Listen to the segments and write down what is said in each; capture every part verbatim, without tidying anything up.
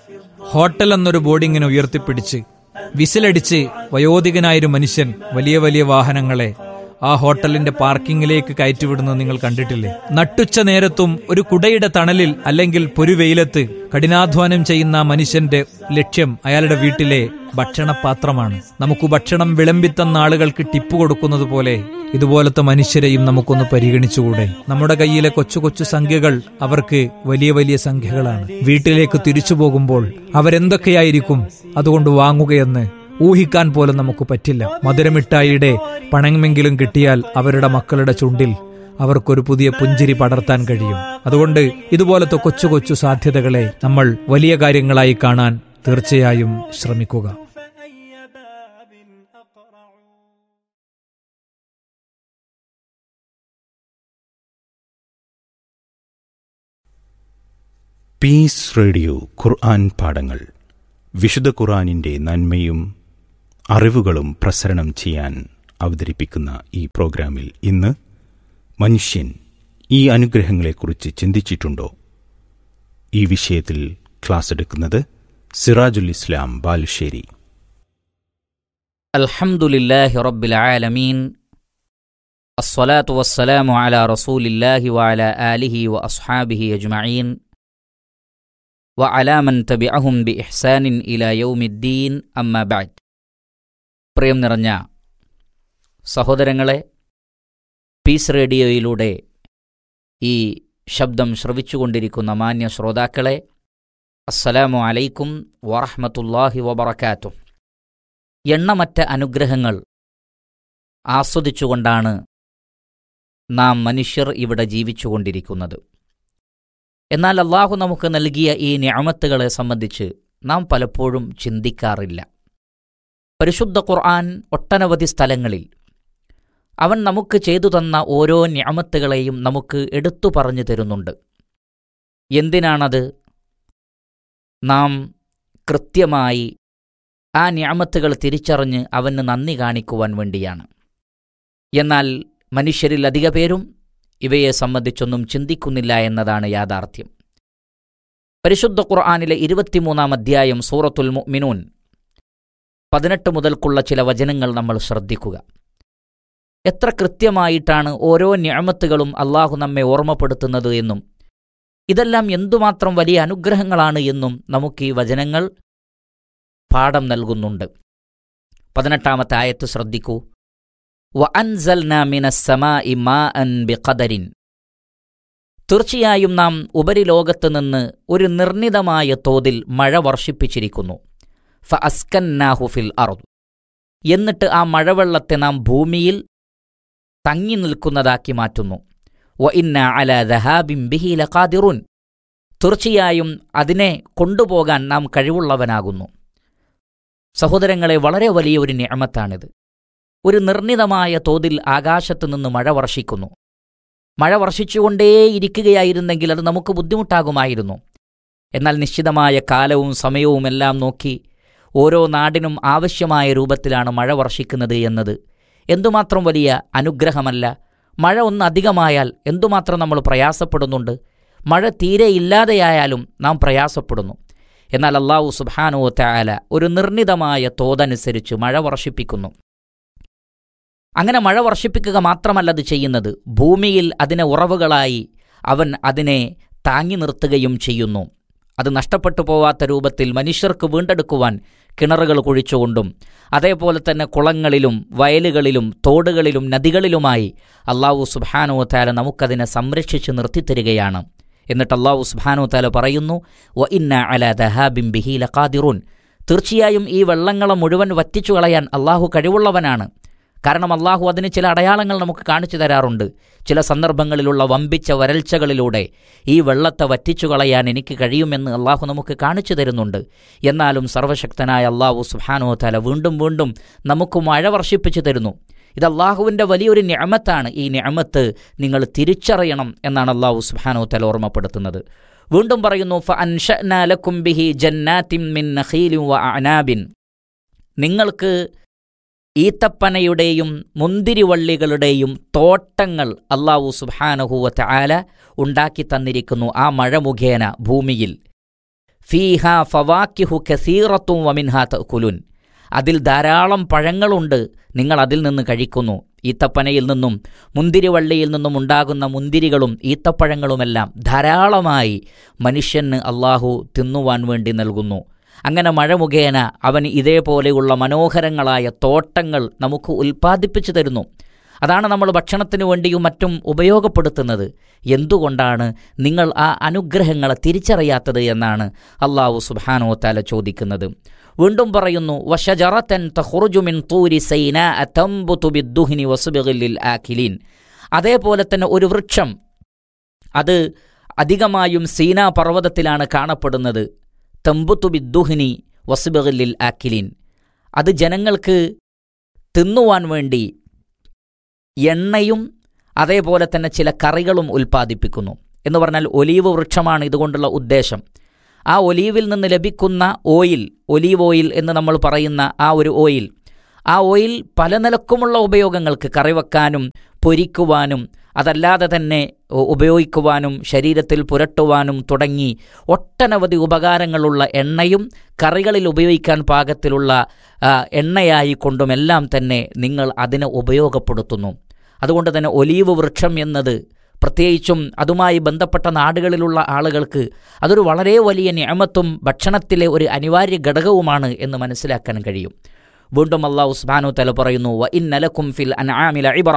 Hotel എന്നൊരു ബോർഡിങ്ങിനെ ഉയർത്തിപ്പിടിച്ച് വിസിലടിച്ച് വയോധികനായൊരു മനുഷ്യൻ വലിയ വലിയ വാഹനങ്ങളെ ആ ഹോട്ടലിന്റെ പാർക്കിങ്ങിലേക്ക് കയറ്റിവിടുന്നത് നിങ്ങൾ കണ്ടിട്ടില്ലേ? നട്ടുച്ച നേരത്തും ഒരു കുടയുടെ തണലിൽ അല്ലെങ്കിൽ പൊരുവെയിലത്ത് കഠിനാധ്വാനം ചെയ്യുന്ന മനുഷ്യന്റെ ലക്ഷ്യം അയാളുടെ വീട്ടിലെ ഭക്ഷണപാത്രമാണ്. നമുക്ക് ഭക്ഷണം വിളമ്പിത്തന്ന ആളുകൾക്ക് ടിപ്പ് കൊടുക്കുന്നത് പോലെ ഇതുപോലത്തെ മനുഷ്യരെയും നമുക്കൊന്ന് പരിഗണിച്ചുകൂടെ? നമ്മുടെ കയ്യിലെ കൊച്ചു കൊച്ചു സംഖ്യകൾ അവർക്ക് വലിയ വലിയ സംഖ്യകളാണ്. വീട്ടിലേക്ക് തിരിച്ചു പോകുമ്പോൾ അവരെന്തൊക്കെയായിരിക്കും അതുകൊണ്ട് വാങ്ങുകയെന്ന് ഊഹിക്കാൻ പോലും നമുക്ക് പറ്റില്ല. മധുരമിഠായിയുടെ പണമെങ്കിലും കിട്ടിയാൽ അവരുടെ മക്കളുടെ ചുണ്ടിൽ അവർക്കൊരു പുതിയ പുഞ്ചിരി പടർത്താൻ കഴിയും. അതുകൊണ്ട് ഇതുപോലത്തെ കൊച്ചു കൊച്ചു സാധ്യതകളെ നമ്മൾ വലിയ കാര്യങ്ങളായി കാണാൻ തീർച്ചയായും ശ്രമിക്കുക. പീസ് റേഡിയോ ഖുർആൻ പാഠങ്ങൾ. വിശുദ്ധ ഖുർആനിന്റെ നന്മയും അറിവുകളും പ്രസരണം ചെയ്യാൻ അവതരിപ്പിക്കുന്ന ഈ പ്രോഗ്രാമിൽ ഇന്ന് മനുഷ്യൻ ഈ അനുഗ്രഹങ്ങളെക്കുറിച്ച് ചിന്തിച്ചിട്ടുണ്ടോ? ഈ വിഷയത്തിൽ ക്ലാസ് എടുക്കുന്നത് സിറാജുൽ ഇസ്ലാം ബാലുശ്ശേരി. അൽഹംദുലില്ലാഹി റബ്ബിൽ ആലമീൻ, അസ്സലാത്തു വസ്സലാമു അലാ റസൂലില്ലാഹി വഅലാ ആലിഹി വഅസ്ഹാബിഹി അജ്മഈൻ വഅലാ മൻ തബിഅഹും ബിഇഹ്സാനിൻ ഇലാ യൗമിദ്ദീൻ. അമ്മാ ബഅദ്. പ്രിയം നിറഞ്ഞ സഹോദരങ്ങളെ, പീസ് റേഡിയോയിലൂടെ ഈ ശബ്ദം ശ്രവിച്ചുകൊണ്ടിരിക്കുന്ന മാന്യ ശ്രോതാക്കളെ, അസ്സലാമു അലൈക്കും വറഹ്മത്തുള്ളാഹി വബറകാതുഹു. എണ്ണമറ്റ അനുഗ്രഹങ്ങൾ ആസ്വദിച്ചുകൊണ്ടാണ് നാം മനുഷ്യർ ഇവിടെ ജീവിച്ചുകൊണ്ടിരിക്കുന്നത്. എന്നാൽ അല്ലാഹു നമുക്ക് നൽകിയ ഈ നിഅമത്തുകളെ സംബന്ധിച്ച് നാം പലപ്പോഴും ചിന്തിക്കാറില്ല. പരിശുദ്ധ ഖുർആൻ ഒട്ടനവധി സ്ഥലങ്ങളിൽ അവൻ നമുക്ക് ചെയ്തു തന്ന ഓരോ നിഅമത്തുകളെയും നമുക്ക് എടുത്തു പറഞ്ഞു തരുന്നുണ്ട്. എന്തിനാണത്? നാം കൃത്യമായി ആ നിഅമത്തുകൾ തിരിച്ചറിഞ്ഞ് അവന് നന്ദി കാണിക്കുവാൻ വേണ്ടിയാണ്. എന്നാൽ മനുഷ്യരിൽ അധിക പേരും ഇവയെ സംബന്ധിച്ചൊന്നും ചിന്തിക്കുന്നില്ല എന്നതാണ് യാഥാർത്ഥ്യം. പരിശുദ്ധ ഖുർആനിലെ ഇരുപത്തിമൂന്നാം അധ്യായം സൂറത്തുൽ മുഅ്മിനൂൻ പതിനെട്ട് മുതൽക്കുള്ള ചില വചനങ്ങൾ നമ്മൾ ശ്രദ്ധിക്കുക. എത്ര കൃത്യമായിട്ടാണ് ഓരോ നിഅമത്തുകളും അല്ലാഹു നമ്മെ ഓർമ്മപ്പെടുത്തുന്നത് എന്നും ഇതെല്ലാം എന്തുമാത്രം വലിയ അനുഗ്രഹങ്ങളാണ് എന്നും നമുക്ക് ഈ വചനങ്ങൾ പാഠം നൽകുന്നുണ്ട്. പതിനെട്ടാമത്തെ ആയത്ത് ശ്രദ്ധിക്കൂ. വഅൻസൽനാ മിനസ്സമാഇ മാഅൻ ബിഖദരിൻ. തീർച്ചയായും നാം ഉപരിലോകത്ത് നിന്ന് ഒരു നിർണിതമായ തോതിൽ മഴ വർഷിപ്പിച്ചിരിക്കുന്നു. ഫഅസ്കന്നാഹു ഫിൽ അർദ്. എന്നിട്ട് ആ മഴവെള്ളത്തെ നാം ഭൂമിയിൽ തങ്ങി നിൽക്കുന്നതാക്കി മാറ്റുന്നു. വഇന്നാ അലാ ദഹാബിൻ ബിഹി ലഖാദിറുൻ. തീർച്ചയായും അതിനെ കൊണ്ടുപോകാൻ നാം കഴിവുള്ളവനാകുന്നു. സഹോദരങ്ങളെ, വളരെ വലിയ ഒരു നിഅമത്താണിത്. ഒരു നിർണിതമായ തോതിൽ ആകാശത്തു നിന്ന് മഴ വർഷിക്കുന്നു. മഴ വർഷിച്ചുകൊണ്ടേയിരിക്കുകയായിരുന്നെങ്കിൽ അത് നമുക്ക് ബുദ്ധിമുട്ടാകുമായിരുന്നു. എന്നാൽ നിശ്ചിതമായ കാലവും സമയവുമെല്ലാം നോക്കി ഓരോ നാടിനും ആവശ്യമായ രൂപത്തിലാണ് മഴ വർഷിക്കുന്നത് എന്നത് എന്തുമാത്രം വലിയ അനുഗ്രഹമല്ല. മഴ ഒന്ന് അധികമായാൽ എന്തുമാത്രം നമ്മൾ പ്രയാസപ്പെടുന്നുണ്ട്. മഴ തീരെ ഇല്ലാതെയായാലും നാം പ്രയാസപ്പെടുന്നു. എന്നാൽ അല്ലാഹു സുബ്ഹാനഹു വ തആല ഒരു നിർണിതമായ തോതനുസരിച്ച് മഴ വർഷിപ്പിക്കുന്നു. അങ്ങനെ മഴ വർഷിപ്പിക്കുക മാത്രമല്ല അത് ചെയ്യുന്നത്, ഭൂമിയിൽ അതിനെ ഉറവുകളായി അവൻ അതിനെ താങ്ങി നിർത്തുകയും ചെയ്യുന്നു. അത് നഷ്ടപ്പെട്ടു പോവാത്ത രൂപത്തിൽ മനുഷ്യർക്ക് വീണ്ടെടുക്കുവാൻ കിണറുകൾ കുഴിച്ചുകൊണ്ടും അതേപോലെ തന്നെ കുളങ്ങളിലും വയലുകളിലും തോടുകളിലും നദികളിലുമായി അല്ലാഹു സുബ്ഹാനഹു വ തആല നമുക്കതിനെ സംരക്ഷിച്ച് നിർത്തിത്തരികയാണ്. എന്നിട്ട് അല്ലാഹു സുബ്ഹാനഹു വ തആല പറയുന്നു, വഇന്നാ അലാ ദഹാബിൻ ബിഹി ലഖാദിറുൻ. തീർച്ചയായും ഈ വെള്ളങ്ങളെ മുഴുവൻ വറ്റിച്ചു കളയാൻ അല്ലാഹു കഴിവുള്ളവനാണ്. കാരണം അല്ലാഹു അതിന് ചില അടയാളങ്ങൾ നമുക്ക് കാണിച്ചു തരാറുണ്ട്. ചില സന്ദർഭങ്ങളിലുള്ള വമ്പിച്ച വരൾച്ചകളിലൂടെ ഈ വെള്ളത്തെ വറ്റിച്ചു കളയാൻ എനിക്ക് കഴിയുമെന്ന് അല്ലാഹു നമുക്ക് കാണിച്ചു തരുന്നുണ്ട്. എന്നാലും സർവശക്തനായ അല്ലാഹു സുബ്ഹാനഹു വ തആല വീണ്ടും വീണ്ടും നമുക്ക് മഴ വർഷിപ്പിച്ചു തരുന്നു. ഇത് അല്ലാഹുവിൻ്റെ വലിയൊരു നിഅമത്താണ്. ഈ നിഅമത്ത് നിങ്ങൾ തിരിച്ചറിയണം എന്നാണ് അല്ലാഹു സുബ്ഹാനഹു വ തആല ഓർമ്മപ്പെടുത്തുന്നത്. വീണ്ടും പറയുന്നു, ഫഅൻശഅനാ ലക്കും ബിഹി ജന്നാത്തിൻ മിൻ നഖീലിൻ വ അഅനാബിൻ. നിങ്ങൾക്ക് ഈത്തപ്പനയുടെയും മുന്തിരിവള്ളികളുടെയും തോട്ടങ്ങൾ അല്ലാഹു സുബ്ഹാനഹു വ തആല ഉണ്ടാക്കി തന്നിരിക്കുന്നു ആ മഴ മുഖേന ഭൂമിയിൽ. ഫീഹാ ഫവാക്കിഹു കസീറത്തും വമിൻഹാ തഅകുലുൻ. അതിൽ ധാരാളം പഴങ്ങളുണ്ട്, നിങ്ങൾ അതിൽ നിന്ന് കഴിക്കുന്നു. ഈത്തപ്പനയിൽ നിന്നും മുന്തിരിവള്ളിയിൽ നിന്നും ഉണ്ടാകുന്ന മുന്തിരികളും ഈത്തപ്പഴങ്ങളുമെല്ലാം ധാരാളമായി മനുഷ്യന് അള്ളാഹു തിന്നുവാൻ വേണ്ടി നൽകുന്നു. അങ്ങനെ മഴ മുഖേന അവൻ ഇതേപോലെയുള്ള മനോഹരങ്ങളായ തോട്ടങ്ങൾ നമുക്ക് ഉൽപ്പാദിപ്പിച്ചു തരുന്നു. അതാണ് നമ്മൾ ഭക്ഷണത്തിനു വേണ്ടിയും മറ്റും ഉപയോഗപ്പെടുത്തുന്നത്. എന്തുകൊണ്ടാണ് നിങ്ങൾ ആ അനുഗ്രഹങ്ങളെ തിരിച്ചറിയാത്തത് എന്നാണ് അല്ലാഹു സുബ്ഹാനഹു വതആല ചോദിക്കുന്നത്. വീണ്ടും പറയുന്നു, വശജറതൻ തഖ്റുജു മിൻ തൂരി സൈനാഅ തംബുതു ബിദ്ദുഹ്നി വസ്ബിഗിൽ ലിൽ ആകിലീൻ. അതേപോലെ തന്നെ ഒരു വൃക്ഷം, അത് അധികമായും സീനാ പർവ്വതത്തിലാണ് കാണപ്പെടുന്നത്. തംബുതു ബിദ്ദുഹ്നി വസ്ബിഗിൽ ലിൽ ആകിലീൻ. അത് ജനങ്ങൾക്ക് തിന്നുവാൻ വേണ്ടി എണ്ണയും അതേപോലെ തന്നെ ചില കറികളും ഉൽപ്പാദിപ്പിക്കുന്നു. എന്ന് പറഞ്ഞാൽ ഒലീവ് വൃക്ഷമാണ് ഇതുകൊണ്ടുള്ള ഉദ്ദേശം. ആ ഒലീവിൽ നിന്ന് ലഭിക്കുന്ന ഓയിൽ, ഒലീവ് ഓയിൽ എന്ന് നമ്മൾ പറയുന്ന ആ ഒരു ഓയിൽ, ആ ഓയിൽ പല നിലക്കുമുള്ള ഉപയോഗങ്ങൾക്ക്, കറി വെക്കാനും പൊരിക്കുവാനും അതല്ലാതെ തന്നെ ഉപയോഗിക്കുവാനും ശരീരത്തിൽ പുരട്ടുവാനും തുടങ്ങി ഒട്ടനവധി ഉപകാരങ്ങളുള്ള എണ്ണയും കറികളിൽ ഉപയോഗിക്കാൻ പാകത്തിലുള്ള എണ്ണയായി കൊണ്ടുമെല്ലാം തന്നെ നിങ്ങൾ അതിനെ ഉപയോഗപ്പെടുത്തുന്നു. അതുകൊണ്ട് തന്നെ ഒലീവ് വൃക്ഷം എന്നത് പ്രത്യേകിച്ചും അതുമായി ബന്ധപ്പെട്ട നാടുകളിലുള്ള ആളുകൾക്ക് അതൊരു വളരെ വലിയ നിഅമത്തും ഭക്ഷണത്തിലെ ഒരു അനിവാര്യ ഘടകവുമാണ് എന്ന് മനസ്സിലാക്കാൻ കഴിയും. വീണ്ടും അല്ലാഹു സുബ്ഹാനഹു വതആല പറയുന്നു, വ ഇന്ന ലക്കും ഫിൽ അൻആമി ലഇബ്റ.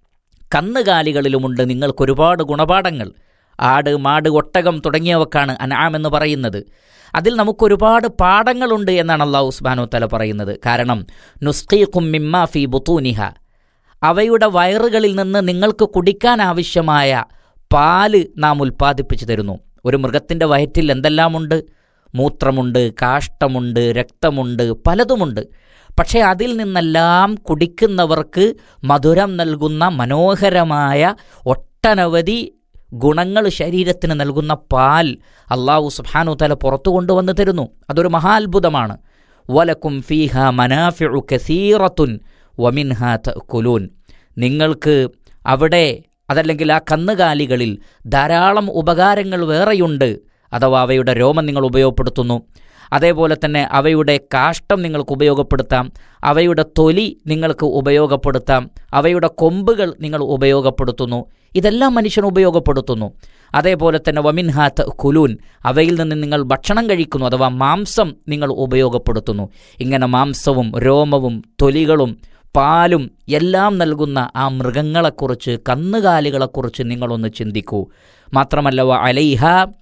കന്നുകാലികളിലുമുണ്ട് നിങ്ങൾക്കൊരുപാട് ഗുണപാഠങ്ങൾ. ആട്, മാട്, ഒട്ടകം തുടങ്ങിയവക്കാണ് അൻആം എന്ന് പറയുന്നത്. അതിൽ നമുക്കൊരുപാട് പാഠങ്ങളുണ്ട് എന്നാണ് അല്ലാഹു സുബ്ഹാനഹു വതആല പറയുന്നത്. കാരണം നുസ്ഖീഖും മിമ്മാ ഫീ ബുതൂനിഹ, അവയുടെ വയറുകളിൽ നിന്ന് നിങ്ങൾക്ക് കുടിക്കാൻ ആവശ്യമായ പാല് നാം ഉൽപ്പാദിപ്പിച്ചു തരുന്നു. ഒരു മൃഗത്തിൻ്റെ വയറ്റിൽ എന്തെല്ലാമുണ്ട്? മൂത്രമുണ്ട്, കാഷ്ടമുണ്ട്, രക്തമുണ്ട്, പലതുമുണ്ട്. പക്ഷേ അതിൽ നിന്നെല്ലാം കുടിക്കുന്നവർക്ക് മധുരം നൽകുന്ന മനോഹരമായ ഒട്ടനവധി ഗുണങ്ങൾ ശരീരത്തിന് നൽകുന്ന പാൽ അല്ലാഹു സുബ്ഹാനഹു വതആല പുറത്തു കൊണ്ടുവന്ന് തരുന്നു. അതൊരു മഹാത്ഭുതമാണ്. വലക്കും ഫീഹാ മനാഫിഉ കസീറത്തുൻ വമിൻഹാ തഅകുലൂൻ. നിങ്ങൾക്ക് അവിടെ അതല്ലെങ്കിൽ ആ കന്നുകാലികളിൽ ധാരാളം ഉപകാരങ്ങൾ വേറെയുണ്ട്. അഥവാ അവയുടെ രോമം നിങ്ങൾ ഉപയോഗപ്പെടുത്തുന്നു, അതേപോലെ തന്നെ അവയുടെ കാഷ്ടം നിങ്ങൾക്ക് ഉപയോഗപ്പെടുത്താം, അവയുടെ തൊലി നിങ്ങൾക്ക് ഉപയോഗപ്പെടുത്താം, അവയുടെ കൊമ്പുകൾ നിങ്ങൾ ഉപയോഗപ്പെടുത്തുന്നു. ഇതെല്ലാം മനുഷ്യൻ ഉപയോഗപ്പെടുത്തുന്നു. അതേപോലെ തന്നെ വമിൻഹാ തഅകുലൂൻ, അവയിൽ നിന്ന് നിങ്ങൾ ഭക്ഷണം കഴിക്കുന്നു, അഥവാ മാംസം നിങ്ങൾ ഉപയോഗപ്പെടുത്തുന്നു. ഇങ്ങനെ മാംസവും രോമവും തൊലികളും പാലും എല്ലാം നൽകുന്ന ആ മൃഗങ്ങളെക്കുറിച്ച്, കന്നുകാലികളെക്കുറിച്ച് നിങ്ങളൊന്ന് ചിന്തിക്കൂ. മാത്രമല്ല വ അലൈഹ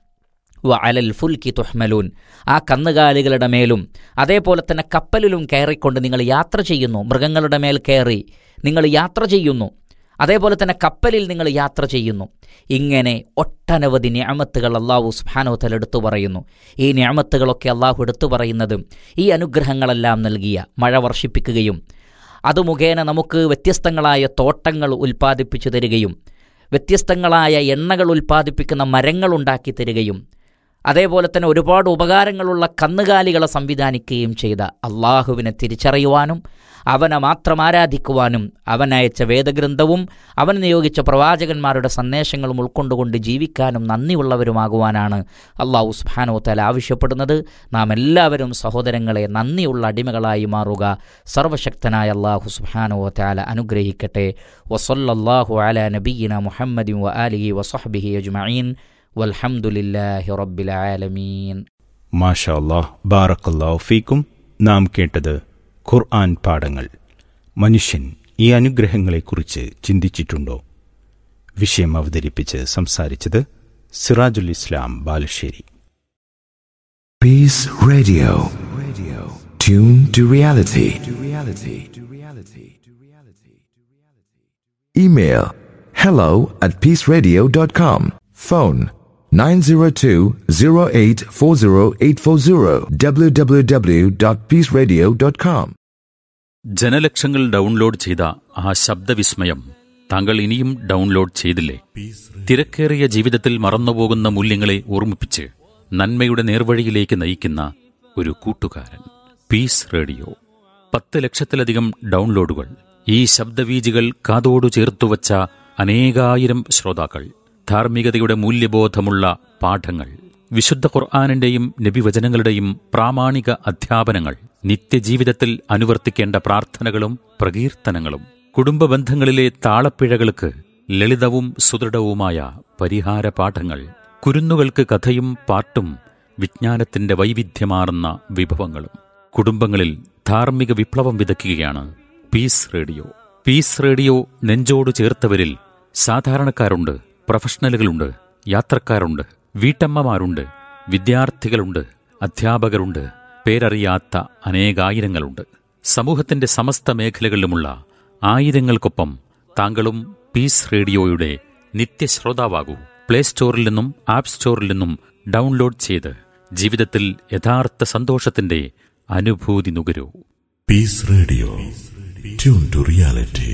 വ അലൽ ഫുൽക്കി തുഹ്മലൂൻ, ആ കന്നുകാലികളുടെ മേലും അതേപോലെ തന്നെ കപ്പലിലും കയറിക്കൊണ്ട് നിങ്ങൾ യാത്ര ചെയ്യുന്നു. മൃഗങ്ങളുടെ മേൽ കയറി നിങ്ങൾ യാത്ര ചെയ്യുന്നു, അതേപോലെ തന്നെ കപ്പലിൽ നിങ്ങൾ യാത്ര ചെയ്യുന്നു. ഇങ്ങനെ ഒട്ടനവധി നിഅമത്തുകൾ അല്ലാഹു സുബ്ഹാനഹു വതആല എടുത്തു പറയുന്നു. ഈ നിഅമത്തുകളൊക്കെ അല്ലാഹു എടുത്തു പറയുന്നത് ഈ അനുഗ്രഹങ്ങളെല്ലാം നൽകിയ മഴ വർഷിപ്പിക്കുകയും അത് മുഖേന നമുക്ക് വ്യത്യസ്തങ്ങളായ തോട്ടങ്ങൾ ഉൽപ്പാദിപ്പിച്ചു തരികയും വ്യത്യസ്തങ്ങളായ എണ്ണകൾ ഉൽപ്പാദിപ്പിക്കുന്ന മരങ്ങൾ ഉണ്ടാക്കി തരികയും അതേപോലെ തന്നെ ഒരുപാട് ഉപകാരങ്ങളുള്ള കന്നുകാലികളെ സംവിധാനിക്കുകയും ചെയ്ത അള്ളാഹുവിനെ തിരിച്ചറിയുവാനും അവനെ മാത്രം ആരാധിക്കുവാനും അവൻ അയച്ച വേദഗ്രന്ഥവും അവൻ നിയോഗിച്ച പ്രവാചകന്മാരുടെ സന്ദേശങ്ങളും ഉൾക്കൊണ്ടുകൊണ്ട് ജീവിക്കാനും നന്ദിയുള്ളവരുമാകുവാനാണ് അല്ലാഹു സുബ്ഹാനഹു വതആല ആവശ്യപ്പെടുന്നത്. നാം എല്ലാവരും സഹോദരങ്ങളെ നന്ദിയുള്ള അടിമകളായി മാറുക. സർവശക്തനായ അല്ലാഹു സുബ്ഹാനഹു വതആല അനുഗ്രഹിക്കട്ടെ. വസല്ലല്ലാഹു അലാ നബിയിന മുഹമ്മദിൻ വ ആലിഹി വസഹ്ബിഹി അജ്മഈൻ വൽഹംദുലില്ലാഹി റബ്ബിൽ ആലമീൻ. മാഷാ അല്ലാഹ്, ബാറക്കല്ലാഹു ഫീക്കും. നാം കേട്ടത് ഖുർആൻ പാഠങ്ങൾ. മനുഷ്യൻ ഈ അനുഗ്രഹങ്ങളെക്കുറിച്ച് ചിന്തിച്ചിട്ടുണ്ടോ? വിഷയം അവതരിപ്പിച്ച് സംസാരിച്ചത് സിറാജുൽ ഇസ്ലാം Balussery. Peace Radio. Radio. Tune to reality. To reality. To reality. To reality. Email hello at peaceradio dot com. Phone nine zero two zero eight four zero eight four zero. w w w dot peace radio dot com. ജനലക്ഷങ്ങൾ download ചെയ്ത ആ ശബ്ദവിസ്മയം താങ്കൾ ഇനിയും download ചെയ്തില്ലേ? തിരക്കേറിയ ജീവിതത്തിൽ മറന്നുപോകുന്ന മൂല്യങ്ങളെ ഓർമ്മിപ്പിച്ച് നന്മയുടെ നേർവഴിയിലേക്ക് നയിക്കുന്ന ഒരു കൂട്ടുകാരൻ. Piece radio. പത്ത് ലക്ഷത്തിലധികം ഡൗൺലോഡുകൾ. ഈ ശബ്ദവീജികൾ കാതോടു ചേർത്തുവച്ച അനേകായിരം ശ്രോതാക്കൾ. ധാർമ്മികതയുടെ മൂല്യബോധമുള്ള പാഠങ്ങൾ, വിശുദ്ധ ഖുർആാനിന്റെയും നബിവചനങ്ങളുടെയും പ്രാമാണിക അധ്യാപനങ്ങൾ, നിത്യജീവിതത്തിൽ അനുവർത്തിക്കേണ്ട പ്രാർത്ഥനകളും പ്രകീർത്തനങ്ങളും, കുടുംബ ബന്ധങ്ങളിലെ താളപ്പിഴകൾക്ക് ലളിതവും സുദൃഢവുമായ പരിഹാര പാഠങ്ങൾ, കുരുന്നുകൾക്ക് കഥയും പാട്ടും വിജ്ഞാനത്തിന്റെ വൈവിധ്യമാർന്ന വിഭവങ്ങളും. കുടുംബങ്ങളിൽ ധാർമ്മിക വിപ്ലവം വിതയ്ക്കുകയാണ് പീസ് റേഡിയോ. പീസ് റേഡിയോ നെഞ്ചോട് ചേർത്തവരിൽ സാധാരണക്കാരുണ്ട്, പ്രൊഫഷണലുകളുണ്ട്, യാത്രക്കാരുണ്ട്, വീട്ടമ്മമാരുണ്ട്, വിദ്യാർത്ഥികളുണ്ട്, അധ്യാപകരുണ്ട്, പേരറിയാത്ത അനേകായിരങ്ങളുണ്ട്. സമൂഹത്തിന്റെ സമസ്ത മേഖലകളിലുമുള്ള ആയിരങ്ങൾക്കൊപ്പം താങ്കളും പീസ് റേഡിയോയുടെ നിത്യശ്രോതാവാകൂ. പ്ലേ സ്റ്റോറിൽ നിന്നും ആപ്പ് സ്റ്റോറിൽ നിന്നും ഡൗൺലോഡ് ചെയ്ത് ജീവിതത്തിൽ യഥാർത്ഥ സന്തോഷത്തിന്റെ അനുഭൂതി നുകരൂ. Piece radio, tune to reality.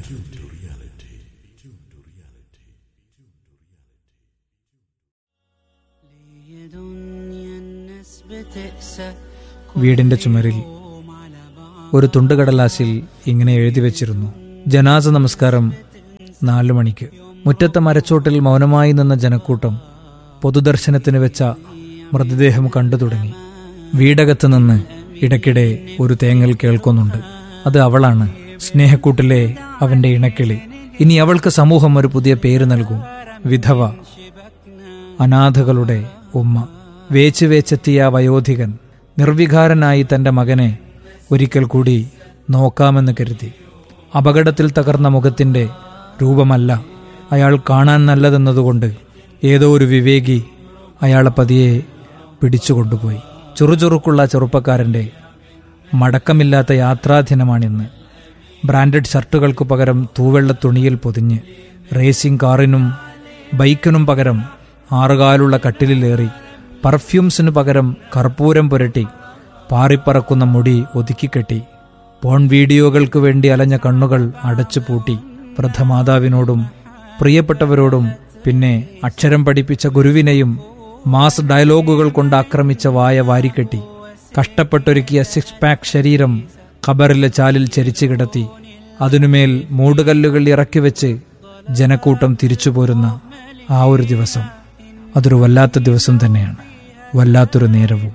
വീടിന്റെ ചുമരിൽ ഒരു തുണ്ടുകടലാസിൽ ഇങ്ങനെ എഴുതി വച്ചിരുന്നു: ജനാസ നമസ്കാരം നാലു മണിക്ക്. മുറ്റത്തെ മരച്ചോട്ടിൽ മൗനമായി നിന്ന ജനക്കൂട്ടം പൊതുദർശനത്തിന് വെച്ച മൃതദേഹം കണ്ടു തുടങ്ങി. വീടകത്ത് നിന്ന് ഇടയ്ക്കിടെ ഒരു തേങ്ങൽ കേൾക്കുന്നുണ്ട്. അത് അവളാണ്, സ്നേഹക്കൂട്ടിലെ അവന്റെ ഇണക്കിളി. ഇനി അവൾക്ക് സമൂഹം ഒരു പുതിയ പേര് നൽകും: വിധവ, അനാഥകളുടെ ഉമ്മ. വേച്ച് വേച്ചെത്തിയ വയോധികൻ നിർവികാരനായി തന്റെ മകനെ ഒരിക്കൽ കൂടി നോക്കാമെന്ന് കരുതി. അപകടത്തിൽ തകർന്ന മുഖത്തിന്റെ രൂപമല്ല അയാൾ കാണാൻ നല്ലതെന്നതുകൊണ്ട് ഏതോ ഒരു വിവേകി അയാളെ പതിയെ പിടിച്ചുകൊണ്ടുപോയി. ചുറുചുറുക്കുള്ള ചെറുപ്പക്കാരന്റെ മടക്കമില്ലാത്ത യാത്രാദിനമാണിന്ന്. ബ്രാൻഡഡ് ഷർട്ടുകൾക്ക് പകരം തൂവെള്ള തുണിയിൽ പൊതിഞ്ഞ്, റേസിംഗ് കാറിനും ബൈക്കിനും പകരം ആറുകാലുള്ള കട്ടിലിലേറി, പെർഫ്യൂംസിനു പകരം കർപ്പൂരം പുരട്ടി, പാറിപ്പറക്കുന്ന മുടി ഒതുക്കിക്കെട്ടി, പോൺ വീഡിയോകൾക്ക് വേണ്ടി അലഞ്ഞ കണ്ണുകൾ അടച്ചു പൂട്ടി, വൃദ്ധമാതാവിനോടും പ്രിയപ്പെട്ടവരോടും പിന്നെ അക്ഷരം പഠിപ്പിച്ച ഗുരുവിനെയും മാസ് ഡയലോഗുകൾ കൊണ്ട് ആക്രമിച്ച വായ വാരിക്കെട്ടി, കഷ്ടപ്പെട്ടൊരുക്കിയ സിക്സ് പാക്ക് ശരീരം ഖബറിലെ ചാലിൽ ചരിച്ചു കിടത്തി, അതിനുമേൽ മൂടുകല്ലുകൾ ഇറക്കിവെച്ച് ജനക്കൂട്ടം തിരിച്ചു പോരുന്ന ആ ഒരു ദിവസം, അതൊരു വല്ലാത്ത ദിവസം തന്നെയാണ്, വല്ലാത്തൊരു നേരവും.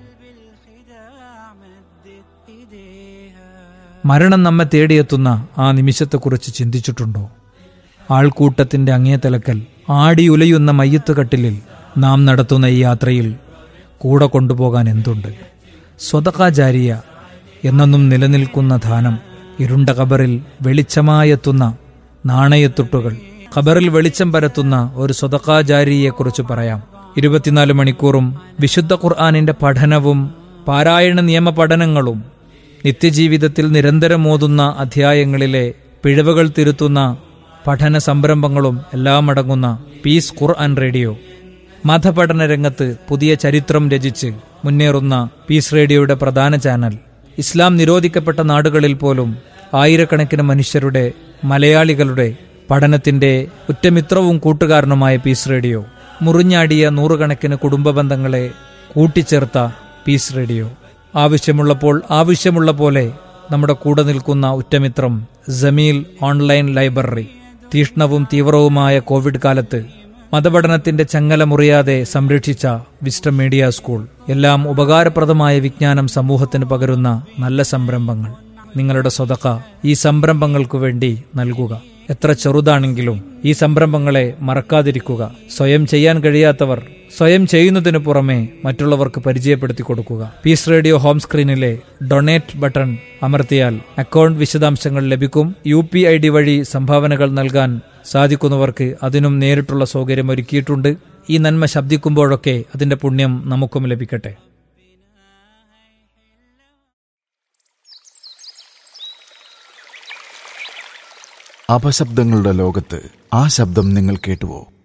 മരണം നമ്മെ തേടിയെത്തുന്ന ആ നിമിഷത്തെക്കുറിച്ച് ചിന്തിച്ചിട്ടുണ്ടോ? ആൾക്കൂട്ടത്തിന്റെ അങ്ങേതലക്കൽ ആടിയുലയുന്ന മയ്യത്തുകട്ടിലിൽ നാം നടത്തുന്ന ഈ യാത്രയിൽ കൂടെ കൊണ്ടുപോകാൻ എന്തുണ്ട്? സ്വതഖാ ജാരിയ എന്നെന്നും നിലനിൽക്കുന്ന ദാനം, ഇരുണ്ട ഖബറിൽ വെളിച്ചമായെത്തുന്ന നാണയത്തുട്ടുകൾ, ഖബറിൽ വെളിച്ചം പരത്തുന്ന ഒരു സ്വതഖാ ജാരിയെക്കുറിച്ച് പറയാം. ഇരുപത്തിനാല് മണിക്കൂറും വിശുദ്ധ ഖുർആനിന്റെ പഠനവും പാരായണ നിയമ പഠനങ്ങളും, നിത്യജീവിതത്തിൽ നിരന്തരം ഓതുന്ന അധ്യായങ്ങളിലെ പിഴവുകൾ തിരുത്തുന്ന പഠന സംരംഭങ്ങളും എല്ലാം അടങ്ങുന്ന പീസ് ഖുർആൻ റേഡിയോ. മതപഠന രംഗത്ത് പുതിയ ചരിത്രം രചിച്ച് മുന്നേറുന്ന പീസ് റേഡിയോയുടെ പ്രധാന ചാനൽ. ഇസ്ലാം നിരോധിക്കപ്പെട്ട നാടുകളിൽ പോലും ആയിരക്കണക്കിന് മനുഷ്യരുടെ, മലയാളികളുടെ പഠനത്തിന്റെ ഉറ്റമിത്രവും കൂട്ടുകാരനുമായ പീസ് റേഡിയോ. മുറിഞ്ഞാടിയ നൂറുകണക്കിന് കുടുംബ ബന്ധങ്ങളെ കൂട്ടിച്ചേർത്ത പീസ് റേഡിയോ. ആവശ്യമുള്ളപ്പോൾ ആവശ്യമുള്ള പോലെ നമ്മുടെ കൂടെ നിൽക്കുന്ന ഉറ്റമിത്രം ജമീൽ ഓൺലൈൻ ലൈബ്രറി. തീഷ്ണവും തീവ്രവുമായ കോവിഡ് കാലത്ത് മതപഠനത്തിന്റെ ചങ്ങല മുറിയാതെ സംരക്ഷിച്ച വിസ്റ്റം മീഡിയ സ്കൂൾ. എല്ലാം ഉപകാരപ്രദമായ വിജ്ഞാനം സമൂഹത്തിന് പകരുന്ന നല്ല സംരംഭങ്ങൾ. നിങ്ങളുടെ സ്വതഖ ഈ സംരംഭങ്ങൾക്കു വേണ്ടി നൽകുക. എത്ര ചെറുതാണെങ്കിലും ഈ സംരംഭങ്ങളെ മറക്കാതിരിക്കുക. സ്വയം ചെയ്യാൻ കഴിയാത്തവർ സ്വയം ചെയ്യുന്നതിനു പുറമെ മറ്റുള്ളവർക്ക് പരിചയപ്പെടുത്തി കൊടുക്കുക. Piece radio home സ്ക്രീനിലെ donate button അമർത്തിയാൽ അക്കൗണ്ട് വിശദാംശങ്ങൾ ലഭിക്കും. യു പി ഐ ഡി വഴി സംഭാവനകൾ നൽകാൻ സാധിക്കുന്നവർക്ക് അതിനും നേരിട്ടുള്ള സൗകര്യം ഒരുക്കിയിട്ടുണ്ട്. ഈ നന്മ ശബ്ദിക്കുമ്പോഴൊക്കെ അതിന്റെ പുണ്യം നമുക്കും ലഭിക്കട്ടെ. അപശബ്ദങ്ങളുടെ ലോകത്ത് ആ ശബ്ദം നിങ്ങൾ കേട്ടുവോ?